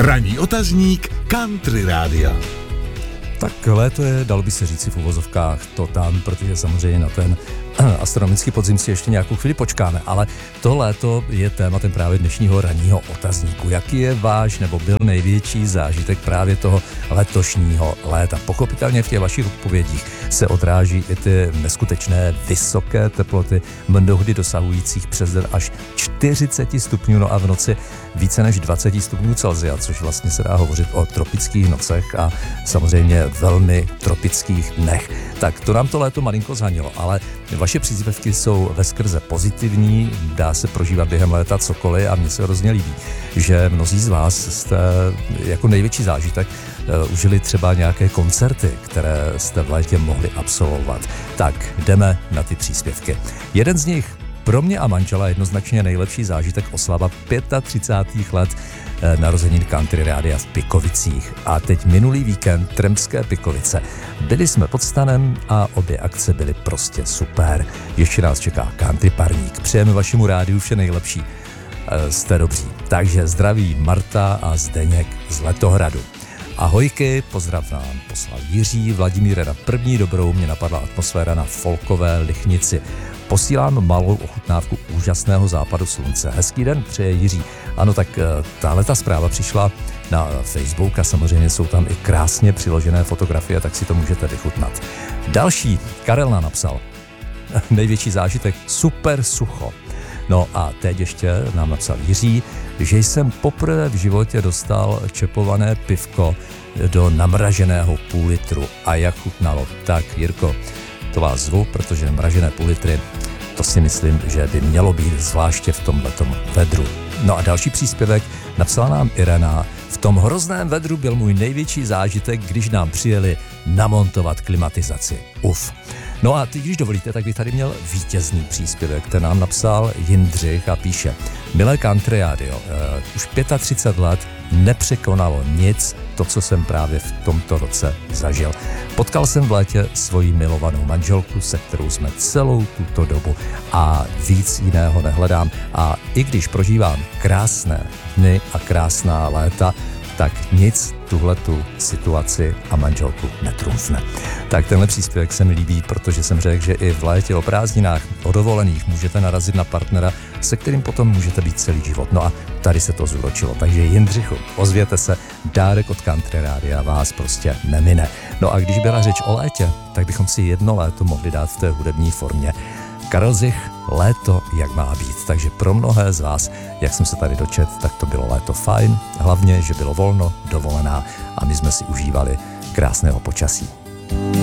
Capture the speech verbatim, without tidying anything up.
Ranní otazník Country Rádia. Tak léto je, dalo by se říci v uvozovkách, to tam, protože samozřejmě na ten astronomický podzim si ještě nějakou chvíli počkáme, ale to léto je tématem právě dnešního ranního otazníku. Jaký je váš nebo byl největší zážitek právě toho letošního léta? Pochopitelně v těch vašich odpovědích se odráží i ty neskutečné vysoké teploty, mnohdy dosahujících přes den až čtyřicet stupňů, no a v noci více než dvacet stupňů Celsia, což vlastně se dá hovořit o tropických nocech a samozřejmě velmi tropických dnech. Tak to nám to léto malinko zhanilo, ale vaše příspěvky jsou veskrze pozitivní, dá se prožívat během léta cokoliv a mně se hrozně líbí, že mnozí z vás jste jako největší zážitek uh, užili třeba nějaké koncerty, které jste v létě mohli absolvovat. Tak jdeme na ty příspěvky. Jeden z nich pro mě a manžela jednoznačně nejlepší zážitek oslava třicátých pátých let eh, narozenin Country Rádia v Pikovicích. A teď minulý víkend Tremské Pikovice. Byli jsme pod stanem a obě akce byly prostě super. Ještě nás čeká Country Parník. Přejeme vašemu rádiu vše nejlepší. E, jste dobří. Takže zdraví Marta a Zdeněk z Letohradu. Ahojky, pozdrav nám poslal Jiří. Vladimíre, na první dobrou mě napadla atmosféra na folkové Lichnici. Posílám malou ochutnávku úžasného západu slunce. Hezký den, přeje Jiří. Ano, tak tahle ta zpráva přišla na Facebook a samozřejmě jsou tam i krásně přiložené fotografie, tak si to můžete vychutnat. Další, Karel nám napsal. Největší zážitek, super sucho. No a teď ještě nám napsal Jiří, že jsem poprvé v životě dostal čepované pivko do namraženého půl litru a jak chutnalo. Tak Jirko, to vás zvu, protože mražené půl litry, to si myslím, že by mělo být zvláště v tomhletom vedru. No a další příspěvek napsala nám Irena. V tom hrozném vedru byl můj největší zážitek, když nám přijeli namontovat klimatizaci. Uf. No a teď, když dovolíte, tak bych tady měl vítězný příspěvek, který nám napsal Jindřich a píše: Milé Country Radio, uh, už třicet pět let nepřekonalo nic to, co jsem právě v tomto roce zažil. Potkal jsem v létě svoji milovanou manželku, se kterou jsme celou tuto dobu a víc jiného nehledám. A i když prožívám krásné dny a krásná léta, tak nic tuhletu situaci a manželku netrumfne. Tak tenhle příspěvek se mi líbí, protože jsem řekl, že i v létě o prázdninách, o dovolených můžete narazit na partnera, se kterým potom můžete být celý život. No a tady se to zúročilo. Takže Jindřichu, ozvěte se, dárek od Country Rádia vás prostě nemine. No a když byla řeč o létě, tak bychom si jedno léto mohli dát v té hudební formě. Karel Zich, léto jak má být. Takže pro mnohé z vás, jak jsem se tady dočet, tak to bylo léto fajn. Hlavně, že bylo volno, dovolená a my jsme si užívali krásného počasí.